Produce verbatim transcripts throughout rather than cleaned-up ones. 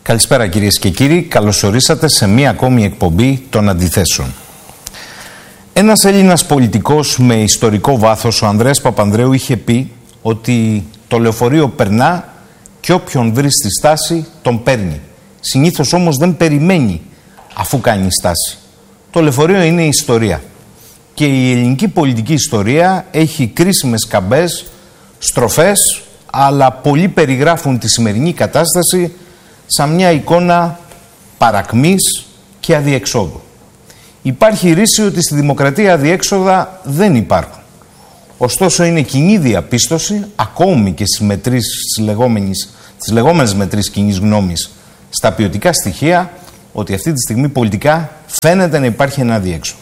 Καλησπέρα κυρίες και κύριοι, καλώς ορίσατε σε μία ακόμη εκπομπή των Αντιθέσεων. Ένας Έλληνας πολιτικός με ιστορικό βάθος, ο Ανδρέας Παπανδρέου, είχε πει ότι το λεωφορείο περνά και όποιον βρει στη στάση τον παίρνει. Συνήθως όμως δεν περιμένει αφού κάνει στάση. Το λεωφορείο είναι η ιστορία. Και η ελληνική πολιτική ιστορία έχει κρίσιμες καμπές, στροφές, αλλά πολλοί περιγράφουν τη σημερινή κατάσταση σαν μια εικόνα παρακμής και αδιεξόδου. Υπάρχει ρίση ότι στη δημοκρατία αδιέξοδα δεν υπάρχουν. Ωστόσο είναι κοινή διαπίστωση, ακόμη και στις, μετρήσεις, στις, λεγόμενες, στις λεγόμενες μετρήσεις κοινής γνώμης, στα ποιοτικά στοιχεία, ότι αυτή τη στιγμή πολιτικά φαίνεται να υπάρχει ένα αδιέξοδο.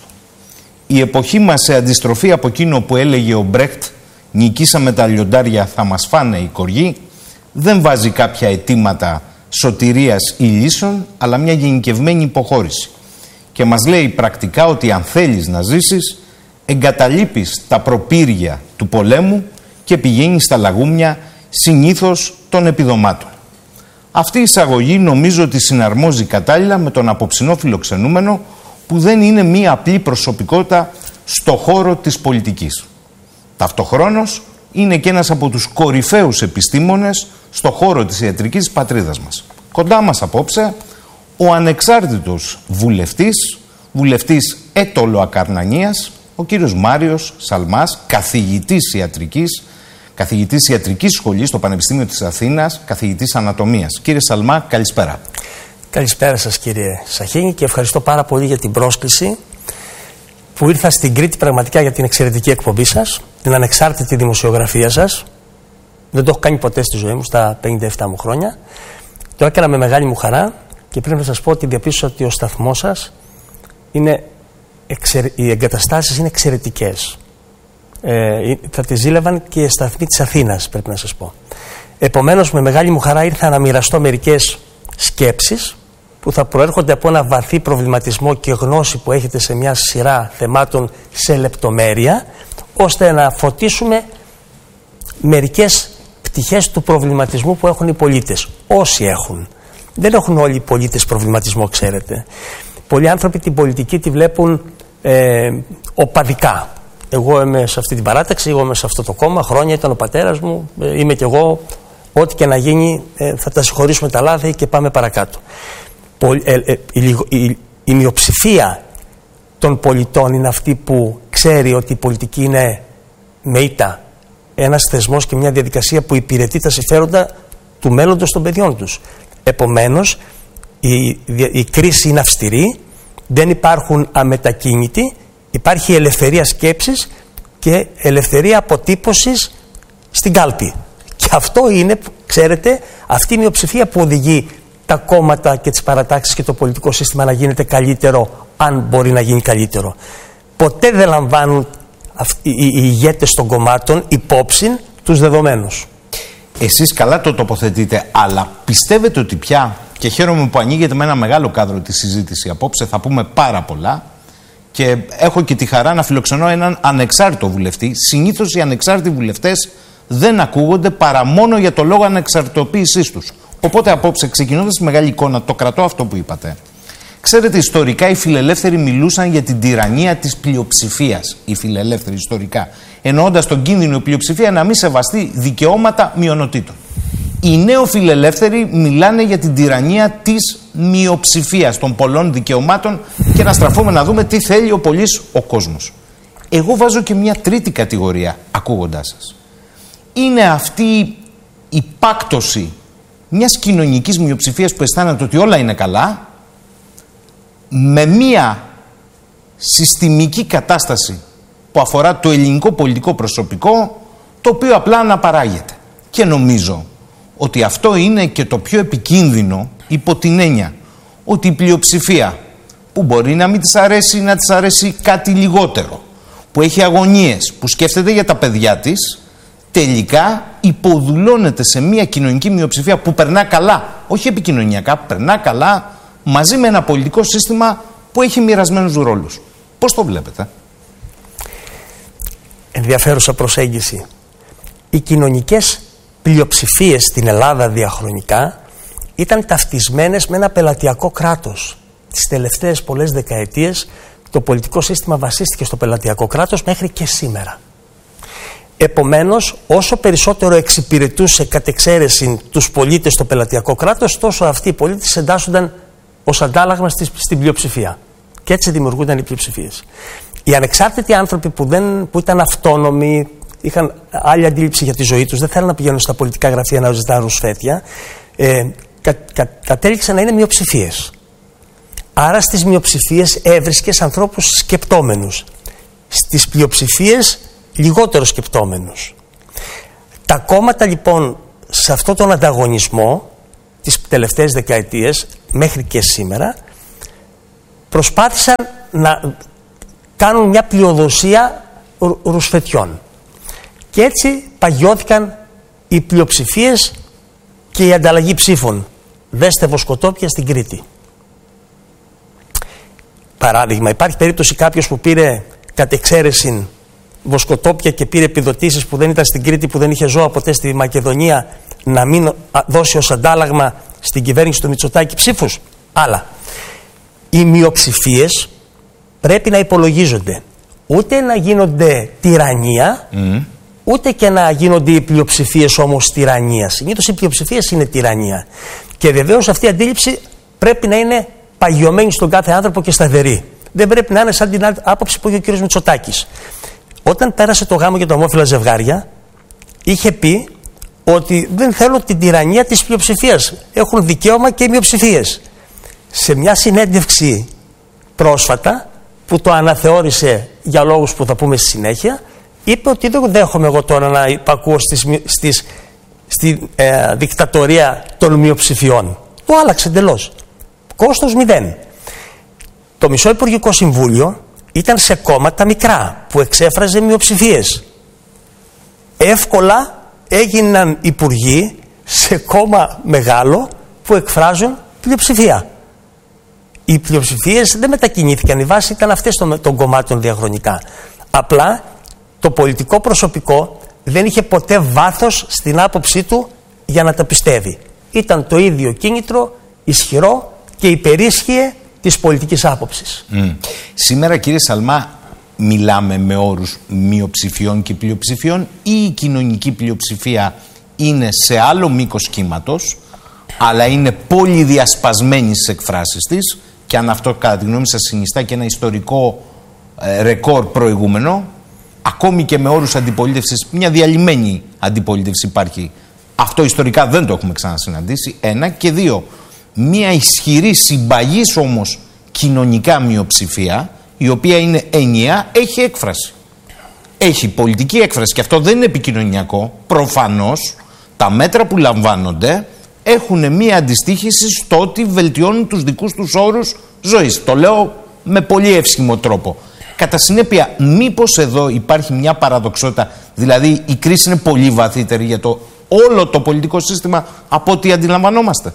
Η εποχή μας, σε αντιστροφή από εκείνο που έλεγε ο Μπρέχτ, νικήσαμε τα λιοντάρια, θα μας φάνε οι κοργοί, δεν βάζει κάποια αιτήματα σωτηρίας ή λύσεων, αλλά μια γενικευμένη υποχώρηση. Και μας λέει πρακτικά ότι αν θέλεις να ζήσεις, εγκαταλείπεις τα προπήρια του πολέμου και πηγαίνεις στα λαγούμια συνήθως των επιδομάτων. Αυτή η εισαγωγή νομίζω ότι συναρμόζει κατάλληλα με τον απόψινό φιλοξενούμενο, που δεν είναι μία απλή προσωπικότητα στο χώρο της πολιτικής. Ταυτοχρόνως είναι και ένας από τους κορυφαίους επιστήμονες στο χώρο της ιατρικής της πατρίδας μας. Κοντά μας απόψε ο ανεξάρτητος βουλευτής, βουλευτής έτολο Ακαρνανίας, ο κύριος Μάριος Σαλμάς, καθηγητής ιατρικής, καθηγητής ιατρικής σχολής στο Πανεπιστήμιο της Αθήνας, καθηγητής ανατομίας. Κύριε Σαλμά, καλησπέρα. Καλησπέρα σας κύριε Σαχίνη και ευχαριστώ πάρα πολύ για την πρόσκληση που ήρθα στην Κρήτη πραγματικά για την εξαιρετική εκπομπή σας, την ανεξάρτητη δημοσιογραφία σας. Δεν το έχω κάνει ποτέ στη ζωή μου στα πενήντα επτά μου χρόνια. Το έκανα με μεγάλη μου χαρά και πρέπει να σας πω ότι διαπίστωσα ότι ο σταθμός σας είναι εξαιρε... οι εγκαταστάσεις είναι εξαιρετικές. Ε, θα τη ζήλευαν και οι σταθμοί της Αθήνας, πρέπει να σας πω. Επομένως, με μεγάλη μου χαρά ήρθα να μοιραστώ μερικές σκέψεις που θα προέρχονται από ένα βαθύ προβληματισμό και γνώση που έχετε σε μια σειρά θεμάτων σε λεπτομέρεια, ώστε να φωτίσουμε μερικές πτυχές του προβληματισμού που έχουν οι πολίτες. Όσοι έχουν. Δεν έχουν όλοι οι πολίτες προβληματισμό, ξέρετε. Πολλοί άνθρωποι την πολιτική τη βλέπουν ε, οπαδικά. Εγώ είμαι σε αυτή την παράταξη, εγώ είμαι σε αυτό το κόμμα, χρόνια ήταν ο πατέρας μου, ε, είμαι κι εγώ. Ό,τι και να γίνει ε, θα τα συγχωρήσουμε τα λάθη και πάμε παρακάτω. Πολ, ε, ε, η, η, η μειοψηφία των πολιτών είναι αυτή που ξέρει ότι η πολιτική είναι με ήττα ένας θεσμός και μια διαδικασία που υπηρετεί τα συμφέροντα του μέλλοντος των παιδιών τους. Επομένως, η, η, η κρίση είναι αυστηρή, δεν υπάρχουν αμετακίνητοι, υπάρχει ελευθερία σκέψης και ελευθερία αποτύπωσης στην κάλπη. Και αυτό είναι, ξέρετε, αυτή η μειοψηφία που οδηγεί τα κόμματα και τις παρατάξεις και το πολιτικό σύστημα να γίνεται καλύτερο, αν μπορεί να γίνει καλύτερο. Ποτέ δεν λαμβάνουν οι, οι, οι ηγέτες των κομμάτων υπόψη τους δεδομένους. Εσείς καλά το τοποθετείτε, αλλά πιστεύετε ότι πια, και χαίρομαι που ανοίγετε με ένα μεγάλο κάδρο τη συζήτηση απόψε, θα πούμε πάρα πολλά, και έχω και τη χαρά να φιλοξενώ έναν ανεξάρτητο βουλευτή. Συνήθως οι ανεξάρτητοι βουλευτές δεν ακούγονται παρά μόνο για το λόγο ανεξαρτητοποίησής τους. Οπότε απόψε, ξεκινώντας τη μεγάλη εικόνα, το κρατώ αυτό που είπατε. Ξέρετε, ιστορικά οι φιλελεύθεροι μιλούσαν για την τυραννία της πλειοψηφίας. Οι φιλελεύθεροι ιστορικά. Εννοώντας τον κίνδυνο η πλειοψηφία να μην σεβαστεί δικαιώματα μειονοτήτων. Οι νεοφιλελεύθεροι μιλάνε για την τυραννία της μειοψηφίας, των πολλών δικαιωμάτων, και να στραφούμε να δούμε τι θέλει ο πολύς ο κόσμος. Εγώ βάζω και μια τρίτη κατηγορία ακούγοντάς σας. Είναι αυτή η πάκτωση μιας κοινωνικής μειοψηφίας που αισθάνεται ότι όλα είναι καλά, με μια συστημική κατάσταση που αφορά το ελληνικό πολιτικό προσωπικό, το οποίο απλά αναπαράγεται. Και νομίζω ότι αυτό είναι και το πιο επικίνδυνο, υπό την έννοια ότι η πλειοψηφία, που μπορεί να μην της αρέσει, να της αρέσει κάτι λιγότερο, που έχει αγωνίες, που σκέφτεται για τα παιδιά της, τελικά υποδουλώνεται σε μια κοινωνική μειοψηφία που περνά καλά, όχι επικοινωνιακά, περνά καλά, μαζί με ένα πολιτικό σύστημα που έχει μοιρασμένους ρόλους. Πώς το βλέπετε? Ενδιαφέρουσα προσέγγιση. Οι κοινωνικές πλειοψηφίες στην Ελλάδα διαχρονικά ήταν ταυτισμένες με ένα πελατειακό κράτος. Τις τελευταίες πολλές δεκαετίες το πολιτικό σύστημα βασίστηκε στο πελατειακό κράτος μέχρι και σήμερα. Επομένως, όσο περισσότερο εξυπηρετούσε κατ' εξαίρεση τους πολίτες στο πελατειακό κράτος, τόσο αυτοί οι πολίτες εντάσσονταν ως αντάλλαγμα στην πλειοψηφία. Και έτσι δημιουργούνταν οι πλειοψηφίες. Οι ανεξάρτητοι άνθρωποι που, δεν, που ήταν αυτόνομοι, είχαν άλλη αντίληψη για τη ζωή τους, δεν θέλουν να πηγαίνουν στα πολιτικά γραφεία να ζητάνε ρουσφέτια, ε, κα, κα, κατέληξαν να είναι μειοψηφίες. Άρα στις μειοψηφίες έβρισκες ανθρώπους σκεπτόμενους. Στις πλειοψηφίες λιγότερο σκεπτόμενους. Τα κόμματα λοιπόν σε αυτόν τον ανταγωνισμό τις τελευταίες δεκαετίες μέχρι και σήμερα προσπάθησαν να κάνουν μια πλειοδοσία ρουσφετιών. Και έτσι παγιώθηκαν οι πλειοψηφίες και η ανταλλαγή ψήφων. Δέστε βοσκοτόπια στην Κρήτη. Παράδειγμα, υπάρχει περίπτωση κάποιος που πήρε κατ' εξαίρεση βοσκοτόπια και πήρε επιδοτήσεις που δεν ήταν στην Κρήτη, που δεν είχε ζώα ποτέ στη Μακεδονία, να μην δώσει ως αντάλλαγμα στην κυβέρνηση του Μητσοτάκη ψήφους. Αλλά οι μειοψηφίες πρέπει να υπολογίζονται. Ούτε να γίνονται τυραννία, mm. ούτε και να γίνονται οι πλειοψηφίες όμως τυραννία. Συνήθως οι πλειοψηφίες είναι τυραννία. Και βεβαίως αυτή η αντίληψη πρέπει να είναι παγιωμένη στον κάθε άνθρωπο και σταθερή. Δεν πρέπει να είναι σαν την άποψη που είχε ο κ. Μητσοτάκης. Όταν πέρασε το γάμο για τα ομόφυλα ζευγάρια, είχε πει ότι δεν θέλω την τυραννία της πλειοψηφίας. Έχουν δικαίωμα και οι μειοψηφίες. Σε μια συνέντευξη πρόσφατα, που το αναθεώρησε για λόγους που θα πούμε στη συνέχεια, είπε ότι δεν δέχομαι εγώ τώρα να υπακούω στις, στις, στη ε, δικτατορία των μειοψηφιών. Το άλλαξε εντελώς. Κόστος μηδέν. Το μισό Υπουργικό Συμβούλιο ήταν σε κόμματα μικρά που εξέφραζε μειοψηφίες. Εύκολα έγιναν υπουργοί σε κόμμα μεγάλο που εκφράζουν πλειοψηφία. Οι πλειοψηφίες δεν μετακινήθηκαν, η βάση ήταν αυτές των, των κομμάτων διαχρονικά. Απλά το πολιτικό προσωπικό δεν είχε ποτέ βάθος στην άποψή του για να τα πιστεύει. Ήταν το ίδιο κίνητρο, ισχυρό και υπερίσχυε της πολιτικής άποψης. Mm. Σήμερα, κύριε Σαλμά, μιλάμε με όρους μειοψηφιών και πλειοψηφιών, ή η κοινωνική πλειοψηφία είναι σε άλλο μήκος κύματος, αλλά είναι πολύ διασπασμένη στις εκφράσεις της, και αν αυτό κατά τη γνώμη σας συνιστά και ένα ιστορικό ε, ρεκόρ προηγούμενο, ακόμη και με όρους αντιπολίτευσης, μια διαλυμένη αντιπολίτευση υπάρχει. Αυτό ιστορικά δεν το έχουμε ξανασυναντήσει, ένα. Και δύο, μια ισχυρή συμπαγής όμως κοινωνικά μειοψηφία, η οποία είναι ενιαία, έχει έκφραση. Έχει πολιτική έκφραση, και αυτό δεν είναι επικοινωνιακό. Προφανώς τα μέτρα που λαμβάνονται έχουν μία αντιστοίχηση στο ότι βελτιώνουν τους δικούς τους όρους ζωής. Το λέω με πολύ εύσχυμο τρόπο. Κατά συνέπεια, μήπως εδώ υπάρχει μια παραδοξότητα, δηλαδή η κρίση είναι πολύ βαθύτερη για το όλο το πολιτικό σύστημα από ό,τι αντιλαμβανόμαστε?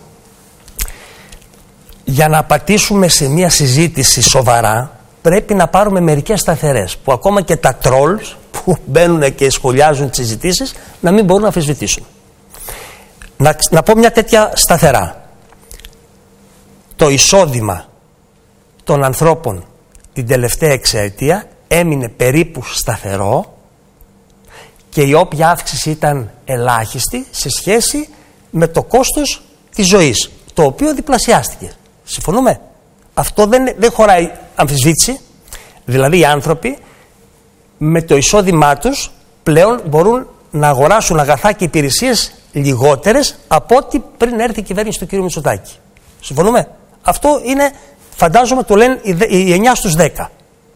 Για να πατήσουμε σε μια συζήτηση σοβαρά, πρέπει να πάρουμε μερικές σταθερές, που ακόμα και τα trolls που μπαίνουν και σχολιάζουν τις συζητήσεις να μην μπορούν να αμφισβητήσουν. Να, να πω μια τέτοια σταθερά. Το εισόδημα των ανθρώπων την τελευταία εξαετία έμεινε περίπου σταθερό, και η όποια αύξηση ήταν ελάχιστη σε σχέση με το κόστος της ζωής, το οποίο διπλασιάστηκε. Συμφωνούμε? Αυτό δεν, δεν χωράει αμφισβήτηση. Δηλαδή οι άνθρωποι με το εισόδημά τους πλέον μπορούν να αγοράσουν αγαθά και υπηρεσίες λιγότερες από ό,τι πριν έρθει η κυβέρνηση του κ. Μητσοτάκη. Συμφωνούμε? Αυτό είναι, φαντάζομαι το λένε οι εννιά στους δέκα.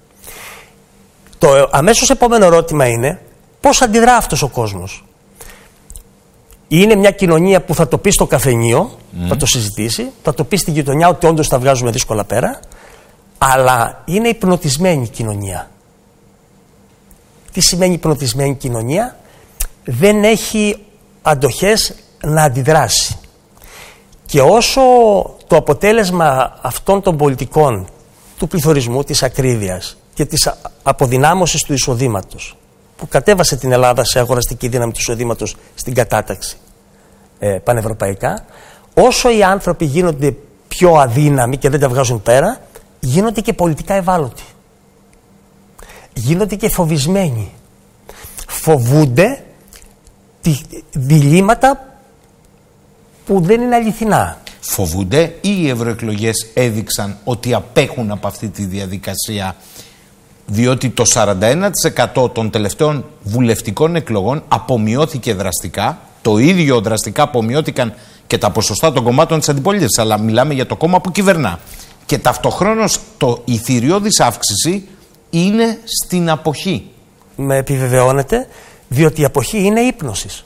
Το αμέσως επόμενο ερώτημα είναι πώς αντιδρά αυτός ο κόσμος. Είναι μια κοινωνία που θα το πει στο καφενείο, mm. θα το συζητήσει, θα το πει στη γειτονιά ότι όντως τα βγάζουμε δύσκολα πέρα, αλλά είναι υπνοτισμένη κοινωνία. Τι σημαίνει υπνοτισμένη κοινωνία? Δεν έχει αντοχές να αντιδράσει. Και όσο το αποτέλεσμα αυτών των πολιτικών, του πληθωρισμού, της ακρίβειας και της αποδυνάμωσης του εισοδήματος, που κατέβασε την Ελλάδα σε αγοραστική δύναμη του εισοδήματος στην κατάταξη ε, πανευρωπαϊκά, όσο οι άνθρωποι γίνονται πιο αδύναμοι και δεν τα βγάζουν πέρα, γίνονται και πολιτικά ευάλωτοι. Γίνονται και φοβισμένοι. Φοβούνται τη, διλήμματα που δεν είναι αληθινά. Φοβούνται ή οι ευρωεκλογές έδειξαν ότι απέχουν από αυτή τη διαδικασία, διότι το σαράντα ένα τοις εκατό των τελευταίων βουλευτικών εκλογών απομειώθηκε δραστικά, το ίδιο δραστικά απομειώθηκαν και τα ποσοστά των κομμάτων της αντιπολίτευσης, αλλά μιλάμε για το κόμμα που κυβερνά. Και ταυτοχρόνως το, η θηριώδης αύξηση είναι στην αποχή. Με επιβεβαιώνεται, διότι η αποχή είναι ύπνωσης.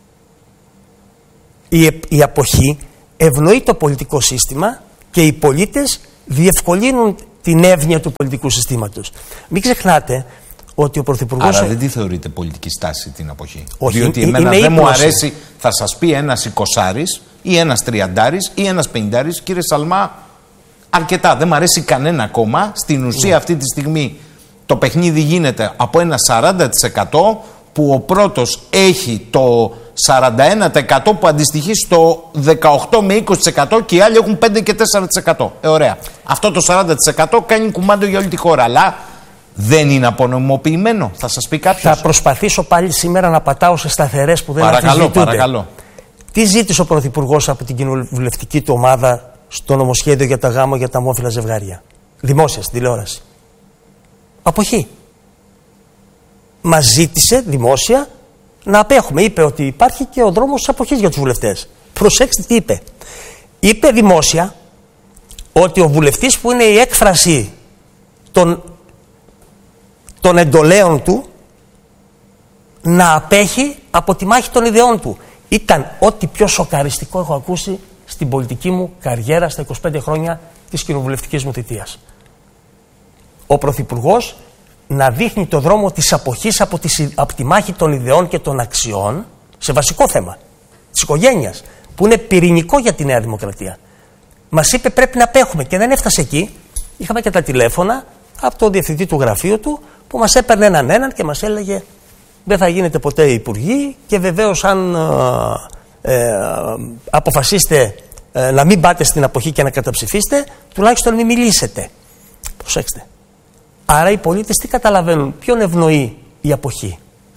Η, η αποχή ευνοεί το πολιτικό σύστημα και οι πολίτες διευκολύνουν την εύνοια του πολιτικού συστήματος. Μην ξεχνάτε ότι ο Πρωθυπουργός... Άρα δεν τη θεωρείτε πολιτική στάση την αποχή? Όχι, διότι εμένα δεν μου αρέσει, θα σας πει ένας εικοσάρης ή ένας τριαντάρης ή ένας πενηντάρης, κύριε Σαλμά, αρκετά. Δεν μου αρέσει κανένα κόμμα. Στην ουσία αυτή τη στιγμή το παιχνίδι γίνεται από ένα σαράντα τοις εκατό που ο πρώτος έχει το σαράντα ένα τοις εκατό που αντιστοιχεί στο δεκαοκτώ με είκοσι τοις εκατό και οι άλλοι έχουν πέντε και τέσσερα τοις εκατό. Ε, ωραία. Αυτό το σαράντα τοις εκατό κάνει κουμάντο για όλη τη χώρα. Αλλά δεν είναι απονομιμοποιημένο, θα σας πει κάποιος. Θα προσπαθήσω πάλι σήμερα να πατάω σε σταθερές που δεν παρακαλώ, παρακαλώ. Τι ζήτησε ο Πρωθυπουργός από την κοινοβουλευτική του ομάδα στο νομοσχέδιο για τα γάμο για τα ομόφυλα ζευγάρια? Δημόσια, στην τηλεόραση. Αποχή. Μας ζήτησε δημόσια να απέχουμε. Είπε ότι υπάρχει και ο δρόμος της αποχής για τους βουλευτές. Προσέξτε τι είπε. Είπε δημόσια ότι ο βουλευτής που είναι η έκφραση των, των εντολέων του να απέχει από τη μάχη των ιδεών του. Ήταν ό,τι πιο σοκαριστικό έχω ακούσει στην πολιτική μου καριέρα στα είκοσι πέντε χρόνια της κοινοβουλευτικής μου θητείας. Ο Πρωθυπουργός να δείχνει το δρόμο της αποχής από τη, από τη μάχη των ιδεών και των αξιών σε βασικό θέμα της οικογένειας, που είναι πυρηνικό για τη Νέα Δημοκρατία. Μας είπε πρέπει να απέχουμε και δεν έφτασε εκεί. Είχαμε και τα τηλέφωνα από τον διευθυντή του γραφείου του που μας έπαιρνε έναν έναν και μας έλεγε δεν θα γίνετε ποτέ υπουργοί και βεβαίως αν ε, ε, αποφασίσετε ε, να μην πάτε στην αποχή και να καταψηφίσετε, τουλάχιστον μην μιλήσετε. Προσέξτε. Άρα οι πολίτες τι καταλαβαίνουν? Ποιον ευνοεί η αποχή?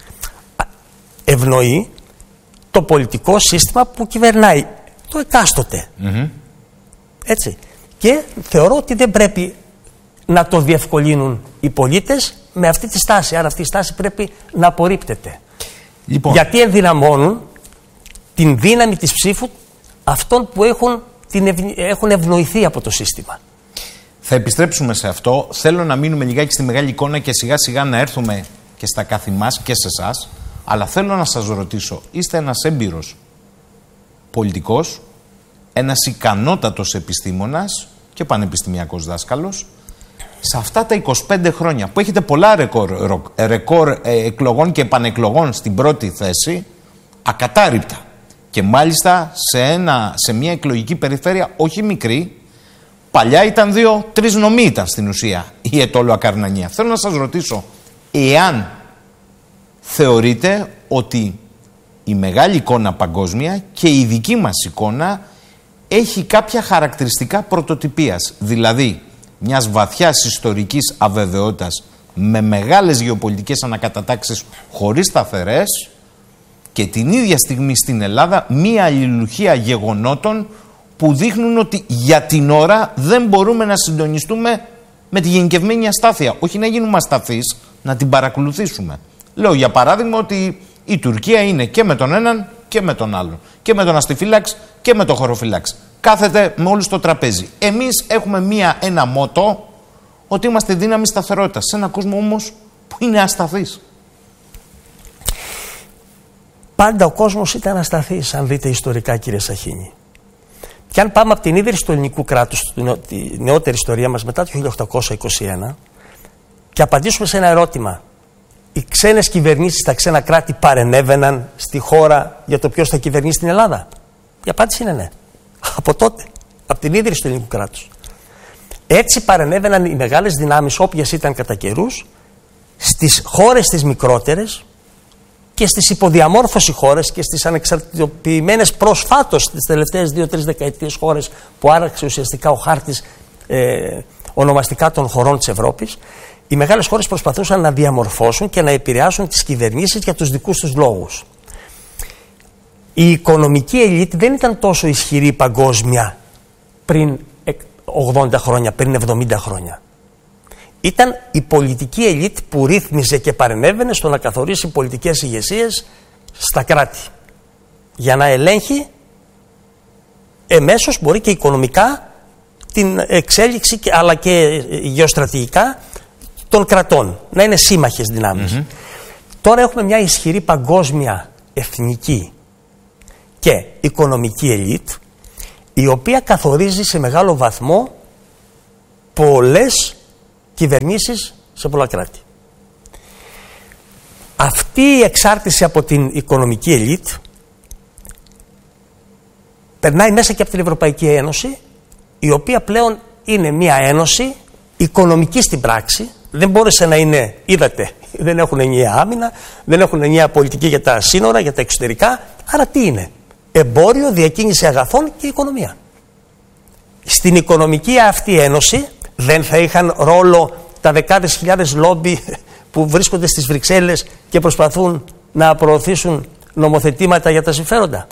Ευνοεί το πολιτικό σύστημα που κυβερνάει, το εκάστοτε. Mm-hmm. Έτσι. Και θεωρώ ότι δεν πρέπει να το διευκολύνουν οι πολίτες με αυτή τη στάση. Άρα αυτή η στάση πρέπει να απορρίπτεται. Λοιπόν. Γιατί ενδυναμώνουν την δύναμη της ψήφου αυτών που έχουν, την ευ... έχουν ευνοηθεί από το σύστημα. Θα επιστρέψουμε σε αυτό. Θέλω να μείνουμε λιγάκι στη μεγάλη εικόνα και σιγά σιγά να έρθουμε και στα καθημάς και σε εσάς. Αλλά θέλω να σας ρωτήσω, είστε ένας έμπειρος πολιτικός, ένας ικανότατος επιστήμονας και πανεπιστημιακός δάσκαλος. Σε αυτά τα είκοσι πέντε χρόνια που έχετε πολλά ρεκόρ, ρεκόρ ε, εκλογών και επανεκλογών στην πρώτη θέση, ακατάρρυπτα, και μάλιστα σε, ένα, σε μια εκλογική περιφέρεια όχι μικρή, παλιά ήταν δύο-τρεις νομοί ήταν στην ουσία η Αιτώλου Ακαρνανία. Θέλω να σας ρωτήσω, εάν θεωρείτε ότι η μεγάλη εικόνα παγκόσμια και η δική μας εικόνα έχει κάποια χαρακτηριστικά πρωτοτυπίας, δηλαδή μιας βαθιάς ιστορικής αβεβαιότητας με μεγάλες γεωπολιτικές ανακατατάξεις χωρίς σταθερές και την ίδια στιγμή στην Ελλάδα μία αλληλουχία γεγονότων που δείχνουν ότι για την ώρα δεν μπορούμε να συντονιστούμε με τη γενικευμένη αστάθεια. Όχι να γίνουμε ασταθείς, να την παρακολουθήσουμε. Λέω για παράδειγμα ότι η Τουρκία είναι και με τον έναν και με τον άλλον. Και με τον αστιφύλαξ και με τον χωροφύλαξ. Κάθεται με όλους στο τραπέζι. Εμείς έχουμε μία, ένα μότο ότι είμαστε δύναμη σταθερότητας. Σε έναν κόσμο όμως που είναι ασταθής. Πάντα ο κόσμος ήταν ασταθής, αν δείτε ιστορικά, κύριε Σαχίνη. Και αν πάμε από την ίδρυση του ελληνικού κράτους, τη νεότερη ιστορία μας μετά το χίλια οκτακόσια είκοσι ένα, και απαντήσουμε σε ένα ερώτημα. Οι ξένες κυβερνήσεις στα ξένα κράτη παρενέβαιναν στη χώρα για το ποιος θα κυβερνήσει την Ελλάδα? Η απάντηση είναι ναι. Από τότε, από την ίδρυση του ελληνικού κράτους. Έτσι παρενέβαιναν οι μεγάλες δυνάμεις, όποιες ήταν κατά καιρούς, στις χώρες τις μικρότερες, και στις υποδιαμόρφωση χώρες και στις ανεξαρτητοποιημένες προσφάτως τις τελευταίες δύο-τρεις δεκαετίες χώρες που άραξε ουσιαστικά ο χάρτης ε, ονομαστικά των χωρών της Ευρώπης, οι μεγάλες χώρες προσπαθούσαν να διαμορφώσουν και να επηρεάσουν τις κυβερνήσεις για τους δικούς τους λόγους. Η οικονομική ελίτ δεν ήταν τόσο ισχυρή παγκόσμια πριν ογδόντα χρόνια, πριν εβδομήντα χρόνια. Ήταν η πολιτική ελίτ που ρύθμιζε και παρενέβαινε στο να καθορίσει πολιτικές ηγεσίες στα κράτη για να ελέγχει εμέσως, μπορεί και οικονομικά, την εξέλιξη αλλά και γεωστρατηγικά των κρατών, να είναι σύμμαχες δυνάμεις. Mm-hmm. Τώρα έχουμε μια ισχυρή παγκόσμια εθνική και οικονομική ελίτ, η οποία καθορίζει σε μεγάλο βαθμό πολλές κυβερνήσεις σε πολλά κράτη. Αυτή η εξάρτηση από την οικονομική ελίτ περνάει μέσα και από την Ευρωπαϊκή Ένωση, η οποία πλέον είναι μια ένωση οικονομική στην πράξη. Δεν μπόρεσε να είναι, είδατε, δεν έχουν ενιαία άμυνα, δεν έχουν ενιαία πολιτική για τα σύνορα, για τα εξωτερικά. Άρα τι είναι? Εμπόριο, διακίνηση αγαθών και οικονομία. Στην οικονομική αυτή ένωση δεν θα είχαν ρόλο τα δεκάδες χιλιάδες λόμπι που βρίσκονται στις Βρυξέλλες και προσπαθούν να προωθήσουν νομοθετήματα για τα συμφέροντα?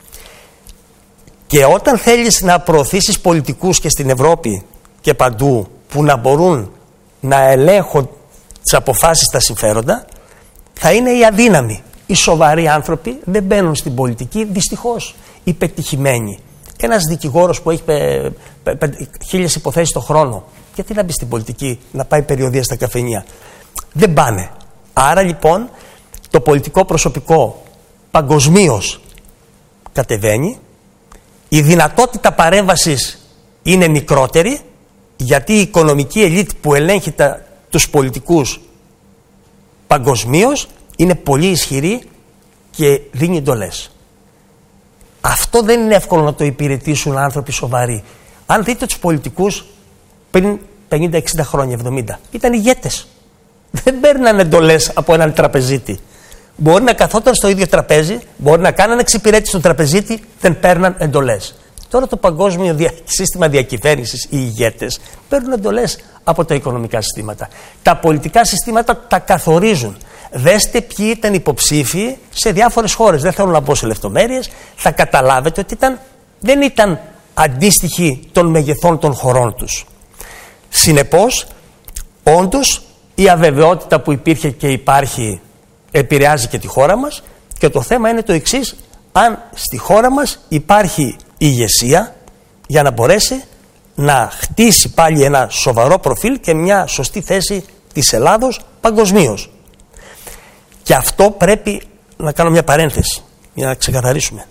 Και όταν θέλεις να προωθήσεις πολιτικούς και στην Ευρώπη και παντού που να μπορούν να ελέγχουν τις αποφάσεις, τα συμφέροντα, θα είναι οι αδύναμοι. Οι σοβαροί άνθρωποι δεν μπαίνουν στην πολιτική, δυστυχώς. Οι πετυχημένοι. Ένας δικηγόρος που έχει πε, πε, πε, χίλιες υποθέσεις το χρόνο, γιατί να μπει στην πολιτική, να πάει περιοδεία στα καφενεία? Δεν πάνε. Άρα λοιπόν το πολιτικό προσωπικό παγκοσμίως κατεβαίνει, η δυνατότητα παρέμβασης είναι μικρότερη, γιατί η οικονομική ελίτ που ελέγχει τα, τους πολιτικούς παγκοσμίως είναι πολύ ισχυρή και δίνει εντολές. Αυτό δεν είναι εύκολο να το υπηρετήσουν άνθρωποι σοβαροί. Αν δείτε τους πολιτικούς πριν πενήντα εξήντα χρόνια, εβδομήντα, ήταν ηγέτες. Δεν παίρναν εντολές από έναν τραπεζίτη. Μπορεί να καθόταν στο ίδιο τραπέζι, μπορεί να κάνανε εξυπηρέτηση στον τραπεζίτη, δεν παίρναν εντολές. Τώρα το παγκόσμιο δια... σύστημα διακυβέρνησης, οι ηγέτες παίρνουν εντολές από τα οικονομικά συστήματα. Τα πολιτικά συστήματα τα καθορίζουν. Δέστε ποιοι ήταν υποψήφοι σε διάφορες χώρες. Δεν θέλω να μπω σε λεπτομέρειες. Θα καταλάβετε ότι ήταν, δεν ήταν αντίστοιχοι των μεγεθών των χωρών τους. Συνεπώς, όντως, η αβεβαιότητα που υπήρχε και υπάρχει επηρεάζει και τη χώρα μας, και το θέμα είναι το εξής: αν στη χώρα μας υπάρχει ηγεσία για να μπορέσει να χτίσει πάλι ένα σοβαρό προφίλ και μια σωστή θέση της Ελλάδος παγκοσμίως. Και αυτό πρέπει να κάνω μια παρένθεση για να ξεκαθαρίσουμε.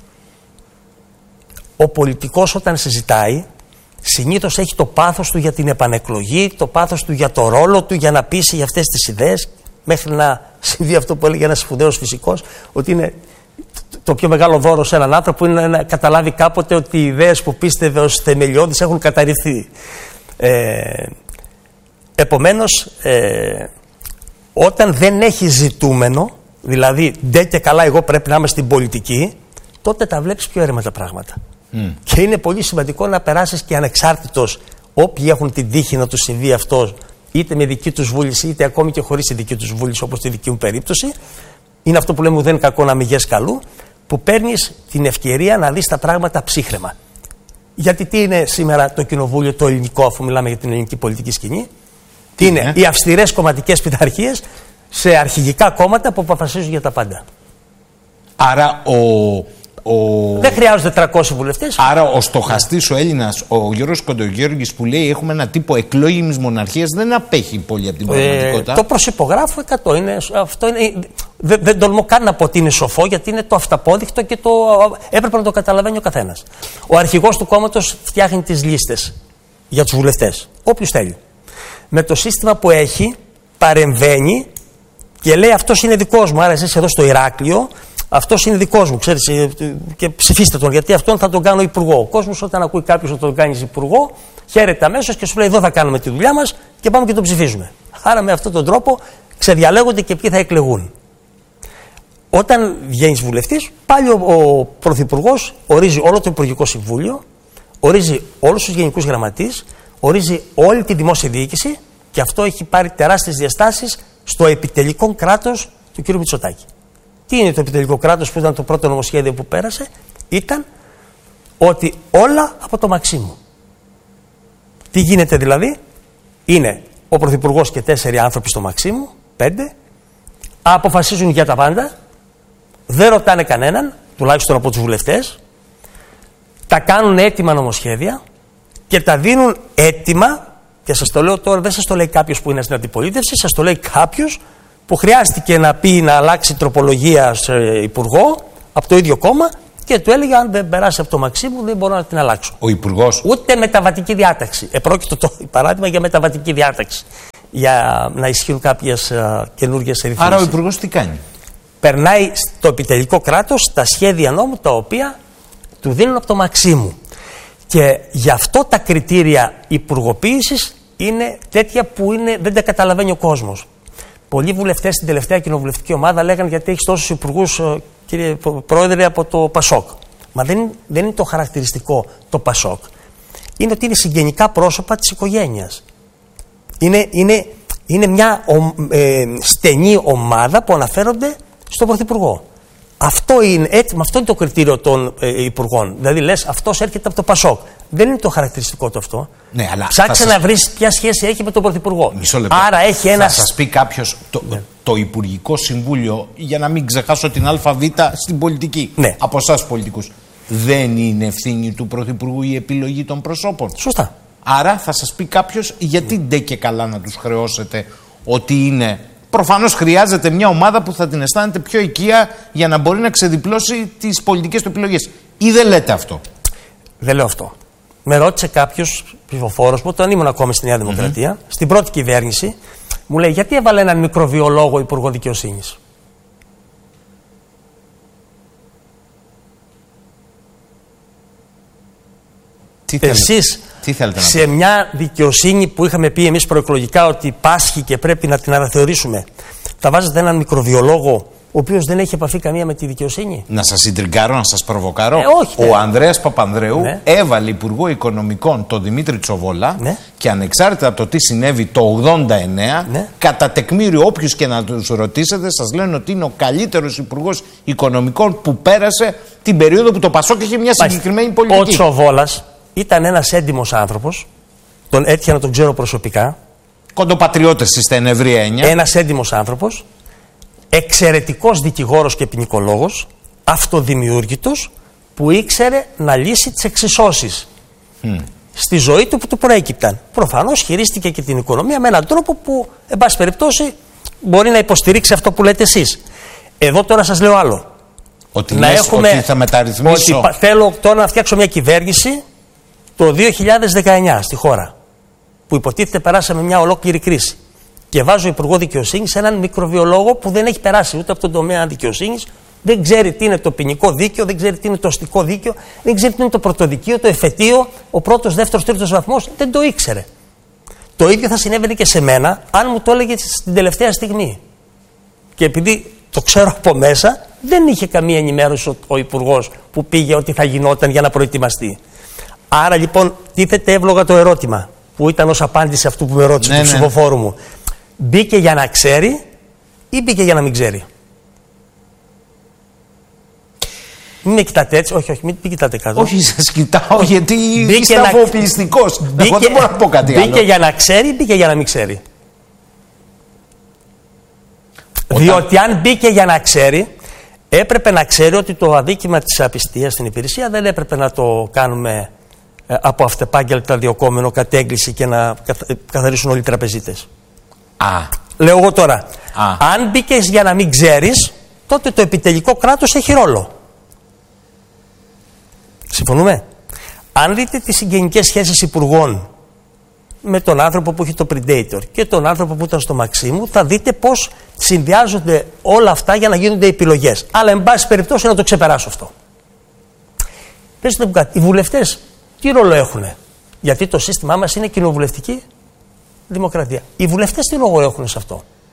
Ο πολιτικός όταν συζητάει συνήθως έχει το πάθος του για την επανεκλογή, το πάθος του για το ρόλο του, για να πείσει για αυτές τις ιδέες, μέχρι να συμβεί αυτό που έλεγε ένας σπουδαίος φυσικός, ότι είναι το πιο μεγάλο δώρο σε έναν άνθρωπο είναι να καταλάβει κάποτε ότι οι ιδέες που πίστευε ως θεμελιώδεις έχουν καταρριφθεί. Ε, επομένως, ε, όταν δεν έχει ζητούμενο, δηλαδή ντε και καλά εγώ πρέπει να είμαι στην πολιτική, τότε τα βλέπεις πιο αίρεμα τα πράγματα. Mm. Και είναι πολύ σημαντικό να περάσεις και ανεξάρτητος, όποιοι έχουν την τύχη να τους συμβεί αυτό, είτε με δική τους βούληση, είτε ακόμη και χωρίς τη δική τους βούληση, όπως στη δική μου περίπτωση. Είναι αυτό που λέμε ουδέν κακό να μηγές καλού, που παίρνεις την ευκαιρία να δεις τα πράγματα ψύχραιμα. Γιατί τι είναι σήμερα το κοινοβούλιο το ελληνικό, αφού μιλάμε για την ελληνική πολιτική σκηνή? Τι είναι? Yeah. Οι αυστηρές κομματικές πειθαρχίες σε αρχηγικά κόμματα που αποφασίζουν για τα πάντα. Άρα ο... Ο... Δεν χρειάζονται τριακόσιοι βουλευτές. Άρα ο στοχαστής, ο Έλληνας, ο Γιώργος Κοντογιώργης, που λέει έχουμε ένα τύπο εκλόγιμης μοναρχίας, δεν απέχει πολύ από την πραγματικότητα. Ε, το προσυπογράφω εκατό. Είναι, αυτό είναι, δεν, δεν τολμώ καν να πω ότι είναι σοφό, γιατί είναι το αυταπόδεικτο και το έπρεπε να το καταλαβαίνει ο καθένας. Ο αρχηγός του κόμματος φτιάχνει τις λίστες για τους βουλευτές, όποιους θέλει. Με το σύστημα που έχει, παρεμβαίνει και λέει αυτός είναι δικός μου. Άρα εσείς εδώ στο Ηράκλειο, αυτός είναι δικός μου, ξέρεις, και ψηφίστε τον, γιατί αυτόν θα τον κάνω υπουργό. Ο κόσμος όταν ακούει κάποιος να τον κάνεις υπουργό, χαίρεται αμέσως και σου λέει εδώ θα κάνουμε τη δουλειά μας και πάμε και τον ψηφίζουμε. Άρα με αυτόν τον τρόπο ξεδιαλέγονται και ποιοι θα εκλεγούν. όταν βγαίνει βουλευτής, πάλι ο, ο Πρωθυπουργός ορίζει όλο το Υπουργικό Συμβούλιο, ορίζει όλους τους γενικούς γραμματείς, ορίζει όλη τη δημόσια διοίκηση και αυτό έχει πάρει τεράστιες διαστάσεις στο επιτελικό κράτος του κ. Μητσοτάκη. Τι είναι το επιτελικό κράτος που ήταν το πρώτο νομοσχέδιο που πέρασε? Ήταν ότι όλα από το Μαξίμου. Τι γίνεται δηλαδή? Είναι ο Πρωθυπουργός και τέσσερι άνθρωποι στο Μαξίμου, πέντε, αποφασίζουν για τα πάντα, δεν ρωτάνε κανέναν, τουλάχιστον από τους βουλευτές, τα κάνουν έτοιμα νομοσχέδια και τα δίνουν έτοιμα, και σας το λέω τώρα, δεν σας το λέει κάποιος που είναι στην αντιπολίτευση, σας το λέει κάποιος που χρειάστηκε να πει να αλλάξει τροπολογία σε υπουργό από το ίδιο κόμμα και του έλεγε αν δεν περάσει από το Μαξίμου δεν μπορώ να την αλλάξω. Ο υπουργός. Ούτε μεταβατική διάταξη. Επρόκειτο το παράδειγμα για μεταβατική διάταξη. Για να ισχύουν κάποιες uh, καινούργιες ρυθμίσεις. Άρα ο υπουργός τι κάνει? Περνάει στο επιτελικό κράτος τα σχέδια νόμου τα οποία του δίνουν από το Μαξίμου. Και γι' αυτό τα κριτήρια υπουργοποίησης είναι τέτοια που είναι, δεν τα καταλαβαίνει ο κόσμος. Πολλοί βουλευτές στην τελευταία κοινοβουλευτική ομάδα λέγανε γιατί έχει τόσους υπουργούς, κύριε Πρόεδρε, από το Πασόκ. Μα δεν, δεν είναι το χαρακτηριστικό το Πασόκ. Είναι ότι είναι συγγενικά πρόσωπα της οικογένειας. Είναι, είναι, είναι μια ε, στενή ομάδα που αναφέρονται στον Πρωθυπουργό. Αυτό είναι, έτσι, αυτό είναι το κριτήριο των ε, υπουργών. Δηλαδή λες αυτός έρχεται από το Πασόκ. Δεν είναι το χαρακτηριστικό του αυτό. Ναι, αλλά ψάξε σας... να βρεις ποια σχέση έχει με τον Πρωθυπουργό. Μισό λεπτό. Άρα έχει ένα. Θα σας πει κάποιος το, ναι. το Υπουργικό Συμβούλιο, για να μην ξεχάσω την ΑΒ στην πολιτική, ναι. από εσάς πολιτικούς, δεν είναι ευθύνη του Πρωθυπουργού η επιλογή των προσώπων? Σωστά. Άρα θα σας πει κάποιος γιατί ντε και καλά να τους χρεώσετε ότι είναι. Προφανώς χρειάζεται μια ομάδα που θα την αισθάνεται πιο οικία για να μπορεί να ξεδιπλώσει τις πολιτικές του επιλογές. Ή δεν λέτε αυτό? Δεν λέω αυτό. Με ρώτησε κάποιος ψηφοφόρος μου, όταν ήμουν ακόμη στη Νέα Δημοκρατία, mm-hmm. στην πρώτη κυβέρνηση, μου λέει γιατί έβαλε έναν μικροβιολόγο υπουργό δικαιοσύνης? Τι Εσείς τι θέλετε σε να πω? Μια δικαιοσύνη που είχαμε πει εμείς προεκλογικά ότι πάσχει και πρέπει να την αναθεωρήσουμε, θα βάζετε έναν μικροβιολόγο ο οποίος δεν έχει επαφή καμία με τη δικαιοσύνη? Να σας συντριγκάρω, να σας προβοκάρω. Ε, όχι, ο ναι. Ανδρέας Παπανδρέου ναι. έβαλε υπουργό οικονομικών τον Δημήτρη Τσοβόλα ναι. και ανεξάρτητα από το τι συνέβη το ογδόντα εννέα, ναι. κατά τεκμήριο όποιους και να τους ρωτήσετε, σας λένε ότι είναι ο καλύτερος υπουργός οικονομικών που πέρασε την περίοδο που το Πασόκ είχε μια συγκεκριμένη πολιτική. Ο Τσοβόλας ήταν ένας έντιμος άνθρωπος, τον έτυχε να τον ξέρω προσωπικά. Κοντοπατριώτες είστε εν ευρία έννοια. Ένας έντιμος άνθρωπος, εξαιρετικός δικηγόρος και ποινικολόγος, αυτοδημιούργητος, που ήξερε να λύσει τις εξισώσεις mm. στη ζωή του που του προέκυπταν. Προφανώς χειρίστηκε και την οικονομία με έναν τρόπο που, εν πάση περιπτώσει, μπορεί να υποστηρίξει αυτό που λέτε εσείς. Εδώ τώρα σας λέω άλλο. Ότι, να λες, έχουμε, ότι θα μεταρρυθμίσω. Ότι θέλω τώρα να φτιάξω μια κυβέρνηση το δύο χιλιάδες δεκαεννιά στη χώρα, που υποτίθεται περάσαμε μια ολόκληρη κρίση. Και βάζω υπουργό δικαιοσύνης έναν μικροβιολόγο που δεν έχει περάσει ούτε από τον τομέα δικαιοσύνης, δεν ξέρει τι είναι το ποινικό δίκαιο, δεν ξέρει τι είναι το αστικό δίκαιο, δεν ξέρει τι είναι το πρωτοδικείο, το εφετείο, ο πρώτος, δεύτερος, τρίτος βαθμός. Δεν το ήξερε. Το ίδιο θα συνέβαινε και σε μένα αν μου το έλεγε στην τελευταία στιγμή. Και επειδή το ξέρω από μέσα, δεν είχε καμία ενημέρωση ο, ο υπουργός που πήγε ότι θα γινόταν για να προετοιμαστεί. Άρα λοιπόν τίθεται εύλογα το ερώτημα, που ήταν ως απάντηση αυτού που με ρώτησε ναι, του ψηφοφόρου ναι. μου. Μπήκε για να ξέρει ή μπήκε για να μην ξέρει? Μην με κοιτάτε έτσι, όχι, όχι, μην κοιτάτε κάτω. Όχι, σας κοιτάω γιατί είστε αφοπλιστικός. Εγώ δεν μπορώ να πω κάτι μπήκε άλλο. Μπήκε για να ξέρει ή μπήκε για να μην ξέρει? Όταν... Διότι αν μπήκε για να ξέρει, έπρεπε να ξέρει ότι το αδίκημα της απιστίας στην υπηρεσία δεν έπρεπε να το κάνουμε από αυτεπάγγελτα διοκόμενο κατέγκληση και να καθαρίσουν όλοι οι τραπεζίτες. Α. Λέω εγώ τώρα. Α. Αν μπήκες για να μην ξέρεις, τότε το επιτελικό κράτος έχει ρόλο. Συμφωνούμε? Αν δείτε τις συγγενικές σχέσεις υπουργών με τον άνθρωπο που έχει το Predator και τον άνθρωπο που ήταν στο Μαξίμου, θα δείτε πώς συνδυάζονται όλα αυτά για να γίνονται επιλογές. Αλλά εν πάση περιπτώσει να το ξεπεράσω αυτό. Πες μου κάτι, οι βουλευτές τι ρόλο έχουνε? Γιατί το σύστημά μας είναι κοινοβουλευτική δημοκρατία. Οι βουλευτές τι λόγο έχουν σε αυτό?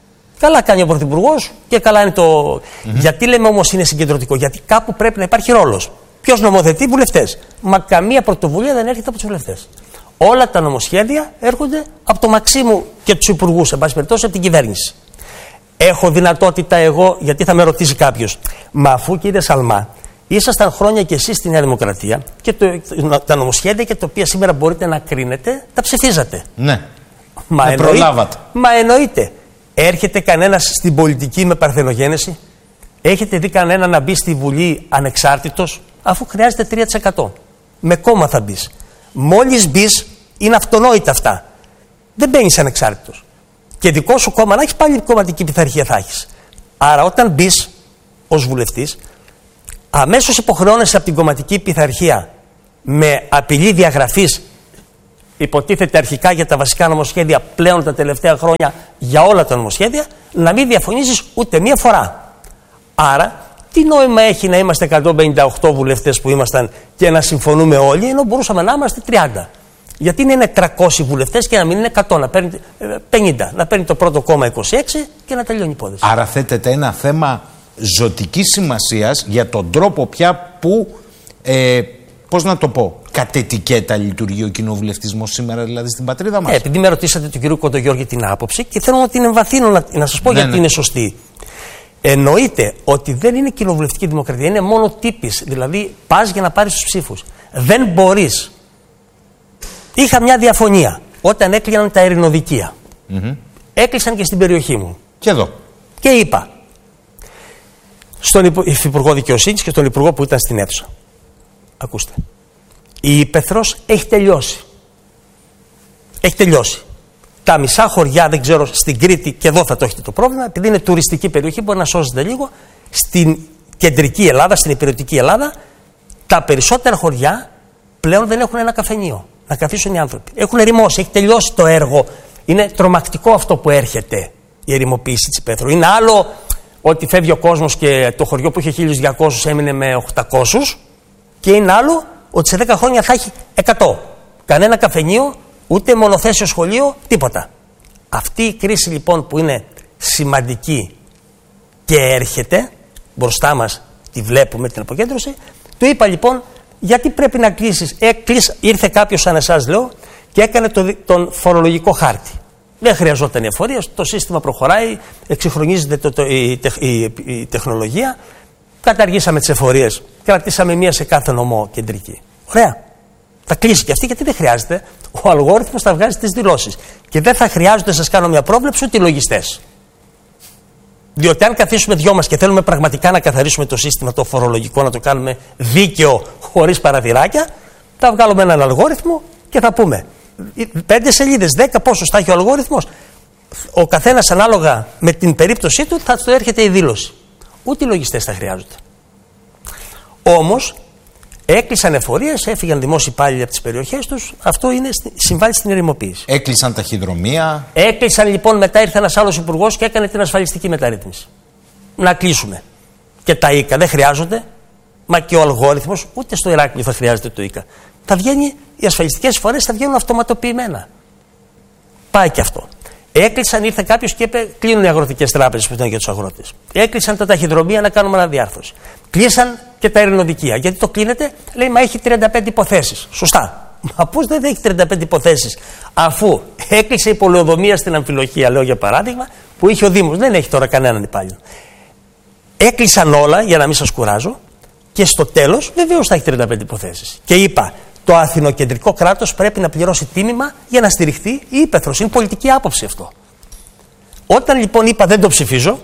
Καλά κάνει ο Πρωθυπουργός και καλά είναι το. Mm-hmm. Γιατί λέμε όμως είναι συγκεντρωτικό? Γιατί κάπου πρέπει να υπάρχει ρόλος. Ποιος νομοθετεί? Βουλευτές. Μα καμία πρωτοβουλία δεν έρχεται από τους βουλευτές. Όλα τα νομοσχέδια έρχονται από το Μαξίμου και τους υπουργούς, εν πάση περιπτώσει, από την κυβέρνηση. Έχω δυνατότητα εγώ, γιατί θα με ρωτήσει κάποιος, μα αφού κύριε Σαλμά, ήσασταν χρόνια κι εσείς στη Νέα Δημοκρατία και το, τα νομοσχέδια και τα οποία σήμερα μπορείτε να κρίνετε, τα ψηφίζατε. Ναι. Μα, με προλάβατε. Μα εννοείται. Έρχεται κανένας στην πολιτική με παρθενογένεση? Έχετε δει κανένα να μπει στη Βουλή ανεξάρτητος? Αφού χρειάζεται τρία τοις εκατό. Με κόμμα θα μπει. Μόλις μπει, είναι αυτονόητα αυτά. Δεν μπαίνεις ανεξάρτητος. Και δικό σου κόμμα να έχει, πάλι κομματική πειθαρχία θα έχει. Άρα, όταν μπει ως βουλευτής, αμέσως υποχρεώνεσαι από την κομματική πειθαρχία με απειλή διαγραφής, υποτίθεται αρχικά για τα βασικά νομοσχέδια, πλέον τα τελευταία χρόνια για όλα τα νομοσχέδια, να μην διαφωνήσεις ούτε μία φορά. Άρα, τι νόημα έχει να είμαστε εκατόν πενήντα οκτώ βουλευτές που ήμασταν και να συμφωνούμε όλοι, ενώ μπορούσαμε να είμαστε τριάντα. Γιατί να είναι τριακόσιοι βουλευτές και να μην είναι εκατό, να παίρνει πενήντα, να παίρνει το πρώτο κόμμα είκοσι έξι και να τελειώνει η υπόθεση. Άρα θέτεται ένα θέμα ζωτικής σημασίας για τον τρόπο πια που, ε, πώς να το πω, κατ' ετικέτα λειτουργεί ο κοινοβουλευτισμός σήμερα, δηλαδή στην πατρίδα μας. Ε, επειδή με ρωτήσατε τον κύριο Κοντογιώργη την άποψη και θέλω να την εμβαθύνω, να, να σας πω ναι, γιατί ναι. είναι σωστή. Εννοείται ότι δεν είναι κοινοβουλευτική δημοκρατία, είναι μόνο τύπης. Δηλαδή, πας για να πάρεις τους ψήφους. Δεν μπορείς. Είχα μια διαφωνία όταν έκλειναν τα ειρηνοδικεία. Mm-hmm. Έκλεισαν και στην περιοχή μου. Και εδώ. Και είπα στον Υφυπουργό Δικαιοσύνης και στον Υπουργό που ήταν στην αίθουσα. Ακούστε. Η Ήπεθρος έχει τελειώσει. Έχει τελειώσει. Τα μισά χωριά, δεν ξέρω, στην Κρήτη, και εδώ θα το έχετε το πρόβλημα, επειδή είναι τουριστική περιοχή, μπορεί να σώζεται λίγο. Στην κεντρική Ελλάδα, στην υπηρετική Ελλάδα, τα περισσότερα χωριά πλέον δεν έχουν ένα καφενείο να καθίσουν οι άνθρωποι. Έχουν ερημώσει, έχει τελειώσει το έργο. Είναι τρομακτικό αυτό που έρχεται, η ερημοποίηση της Ήπεθρου. Είναι άλλο ότι φεύγει ο κόσμος και το χωριό που είχε χίλιους διακόσιους έμεινε με οκτακόσιους, και είναι άλλο ότι σε δέκα χρόνια θα έχει εκατό. Κανένα καφενείο, ούτε μονοθέσιο σχολείο, τίποτα. Αυτή η κρίση λοιπόν που είναι σημαντική και έρχεται μπροστά μας, τη βλέπουμε την αποκέντρωση, του είπα λοιπόν γιατί πρέπει να κλείσεις. Ε, κλείς, ήρθε κάποιος σαν εσάς λέω και έκανε το, τον φορολογικό χάρτη. Δεν χρειαζόταν εφορία, το σύστημα προχωράει, εξυγχρονίζεται το, το, η, η, η, η τεχνολογία, καταργήσαμε τις εφορίες, κρατήσαμε μία σε κάθε νομό κεντρική. Ωραία. Θα κλείσει και αυτή γιατί δεν χρειάζεται. Ο αλγόριθμος θα βγάζει τις δηλώσεις. Και δεν θα χρειάζονται, σας κάνω μια πρόβλεψη, ούτε οι λογιστές. Διότι αν καθίσουμε δυο μας και θέλουμε πραγματικά να καθαρίσουμε το σύστημα το φορολογικό, να το κάνουμε δίκαιο χωρίς παραθυράκια, θα βγάλουμε έναν αλγόριθμο και θα πούμε πέντε σελίδες, δέκα πόσο θα έχει ο αλγόριθμος. Ο καθένας ανάλογα με την περίπτωσή του θα του έρχεται η δήλωση. Ούτε οι λογιστές θα χρειάζονται. Όμως έκλεισαν εφορίες, έφυγαν δημόσιοι υπάλληλοι από τις περιοχές τους. Αυτό είναι, συμβάλλει στην ερημοποίηση. Έκλεισαν ταχυδρομεία. Έκλεισαν λοιπόν, μετά ήρθε ένας άλλος υπουργός και έκανε την ασφαλιστική μεταρρύθμιση. Να κλείσουμε. Και τα ΙΚΑ δεν χρειάζονται, μα και ο αλγόριθμος, ούτε στο Ηράκλειο θα χρειάζεται το ΙΚΑ. Θα βγαίνει, οι ασφαλιστικές εισφορές θα βγαίνουν αυτοματοποιημένα. Πάει και αυτό. Έκλεισαν, ήρθε κάποιος και είπε: κλείνουν οι αγροτικές τράπεζες που ήταν για τους αγρότες. Έκλεισαν τα ταχυδρομεία να κάνουμε αναδιάρθρωση. Κλείσαν και τα ειρηνοδικεία. Γιατί το κλείνετε, λέει: μα έχει τριάντα πέντε υποθέσεις. Σωστά. Μα πώς δεν έχει τριάντα πέντε υποθέσεις, αφού έκλεισε η πολεοδομία στην Αμφιλοχία, λέω για παράδειγμα, που είχε ο Δήμος. Δεν έχει τώρα κανέναν υπάλληλο. Έκλεισαν όλα, για να μην σας κουράζω, και στο τέλος βεβαίως θα έχει τριάντα πέντε υποθέσεις. Και είπα: το αθηνοκεντρικό κράτος πρέπει να πληρώσει τίμημα για να στηριχθεί η Ήπεθρος. Είναι πολιτική άποψη αυτό. Όταν λοιπόν είπα δεν το ψηφίζω,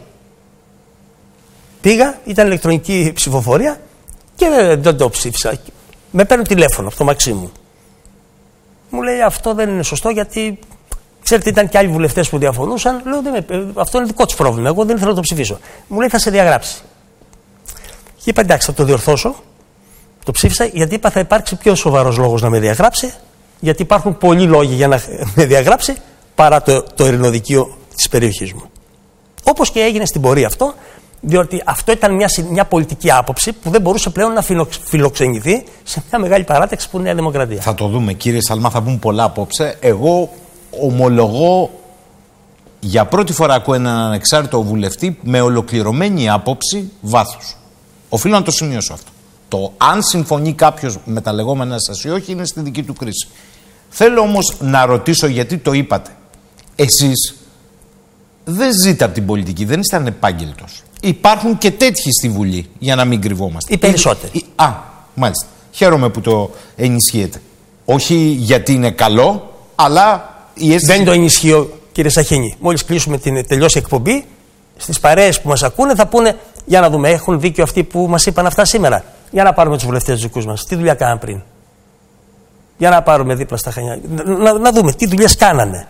πήγα, ήταν ηλεκτρονική ψηφοφορία και δεν, δεν το ψήφισα. Με παίρνουν τηλέφωνο από το Μαξίμου. Μου λέει: αυτό δεν είναι σωστό, γιατί ξέρετε, ήταν και άλλοι βουλευτές που διαφωνούσαν. Λέω: δεν με, αυτό είναι δικό τους πρόβλημα. Εγώ δεν ήθελα να το ψηφίσω. Μου λέει: θα σε διαγράψει. Και είπα: εντάξει, θα το διορθώσω. Το ψήφισα γιατί είπα: θα υπάρξει πιο σοβαρός λόγος να με διαγράψει, γιατί υπάρχουν πολλοί λόγοι για να με διαγράψει παρά το, το ειρηνοδικείο της περιοχής μου. Όπως και έγινε στην πορεία αυτό, διότι αυτό ήταν μια, μια πολιτική άποψη που δεν μπορούσε πλέον να φιλοξενηθεί σε μια μεγάλη παράταξη που είναι η Νέα Δημοκρατία. Θα το δούμε, κύριε Σαλμά, θα πούμε πολλά απόψε. Εγώ ομολογώ Για πρώτη φορά ακούω έναν ανεξάρτητο βουλευτή με ολοκληρωμένη άποψη βάθους. Οφείλω να το σημειώσω αυτό. Το αν συμφωνεί κάποιος με τα λεγόμενα σας ή όχι είναι στη δική του κρίση. Θέλω όμως να ρωτήσω, γιατί το είπατε. Εσείς δεν ζείτε από την πολιτική, δεν είστε ανεπάγγελτος. Υπάρχουν και τέτοιοι στη Βουλή, για να μην κρυβόμαστε. Οι περισσότεροι. Οι... Α, μάλιστα. Χαίρομαι που το ενισχύετε. Όχι γιατί είναι καλό, αλλά η αίσθηση... Δεν το ενισχύω, κύριε Σαχίνη. Μόλις κλείσουμε την τελειώσει εκπομπή, στις παρέες που μας ακούνε θα πούνε, για να δούμε, έχουν δίκιο αυτοί που μας είπαν αυτά σήμερα. Για να πάρουμε τους βουλευτές τους δικούς μας. Τι δουλειά κάναν πριν. Για να πάρουμε δίπλα στα Χανιά. Να, να δούμε τι δουλειές κάνανε.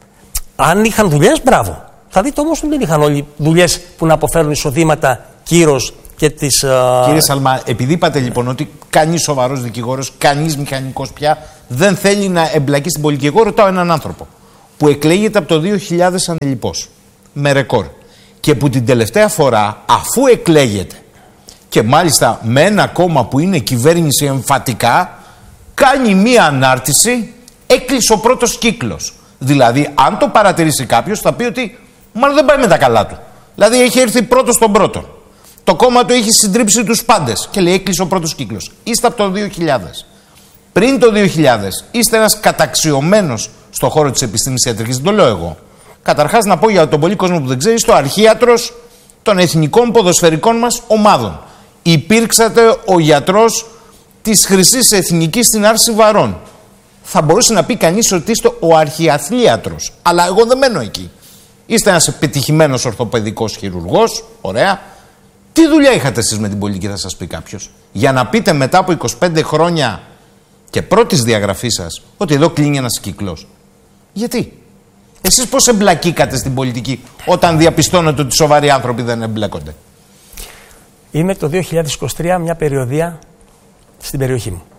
Αν είχαν δουλειές, μπράβο. Θα δείτε όμως ότι δεν είχαν όλοι δουλειές που να αποφέρουν εισοδήματα, κύρος και τις. Uh... Κύριε Σαλμά, επειδή είπατε λοιπόν ότι κανείς σοβαρός δικηγόρος, κανείς μηχανικός πια δεν θέλει να εμπλακεί στην πολιτική. Εγώ ρωτάω έναν άνθρωπο που εκλέγεται από το δύο χιλιάδες ανελιπώς, με ρεκόρ, και που την τελευταία φορά, αφού εκλέγεται και μάλιστα με ένα κόμμα που είναι κυβέρνηση εμφατικά, κάνει μία ανάρτηση, έκλεισε ο πρώτος κύκλος. Δηλαδή, αν το παρατηρήσει κάποιος, θα πει ότι μάλλον δεν πάει με τα καλά του. Δηλαδή, έχει έρθει πρώτος στον πρώτο. Το κόμμα του έχει συντρίψει τους πάντες και λέει: έκλεισε ο πρώτος κύκλος. Είστε από το δύο χιλιάδες. Πριν το δύο χιλιάδες, είστε ένας καταξιωμένος στον χώρο της επιστήμης ιατρικής. Δεν το λέω εγώ. Καταρχάς, να πω για τον πολύ κόσμο που δεν ξέρει, στο αρχίατρος των εθνικών ποδοσφαιρικών μας ομάδων. Υπήρξατε ο γιατρός της Χρυσής Εθνικής στην Άρση Βαρών. Θα μπορούσε να πει κανείς ότι είστε ο αρχιαθλίατρος. Αλλά εγώ δεν μένω εκεί. Είστε ένας επιτυχημένος ορθοπαιδικός χειρουργός. Ωραία. Τι δουλειά είχατε εσείς με την πολιτική, θα σας πει κάποιος. Για να πείτε μετά από είκοσι πέντε χρόνια και πρώτης διαγραφής σας ότι εδώ κλείνει ένας κύκλος. Γιατί. Εσείς πώς εμπλακήκατε στην πολιτική όταν διαπιστώνετε ότι σοβαροί άνθρωποι δεν εμπλέκονται. Είμαι το δύο χιλιάδες είκοσι τρία μια περιοδεία στην περιοχή μου.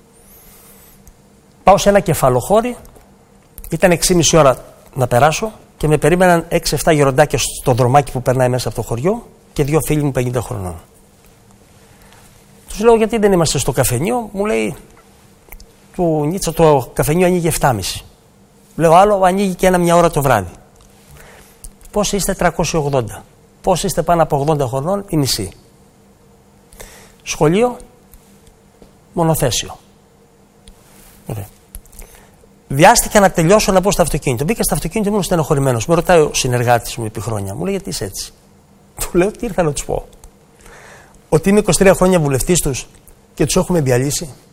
Πάω σε ένα κεφαλοχώρι, ήταν έξι και μισή ώρα να περάσω και με περίμεναν έξι εφτά γεροντάκια στο δρομάκι που περνάει μέσα από το χωριό και δύο φίλοι μου πενήντα χρονών. Τους λέω: γιατί δεν είμαστε στο καφενείο. Μου λέει: του Νίτσα το καφενείο ανοίγει εφτά και μισή. Λέω: άλλο ανοίγει και ένα μια ώρα το βράδυ. Πώς είστε? τριακόσιοι ογδόντα. Πώς είστε πάνω από ογδόντα χρονών? Η μισή. Σχολείο, μονοθέσιο. Ωραία. Βιάστηκα να τελειώσω να πω στο αυτοκίνητο. Μπήκα στο αυτοκίνητο, ήμουν στενοχωρημένος. Με ρωτάει ο συνεργάτης μου επί χρόνια. Μου λέει: γιατί είσαι έτσι? Του λέω: τι ήρθα να τους πω. Ότι είμαι είκοσι τρία χρόνια βουλευτής τους και τους έχουμε διαλύσει.